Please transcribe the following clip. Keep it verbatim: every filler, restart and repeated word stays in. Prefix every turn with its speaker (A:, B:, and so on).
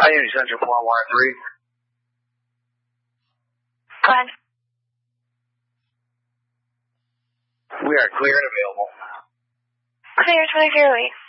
A: Miami Central four one three.
B: Go ahead.
A: We are clear and available.
B: Clear twenty-three oh eight.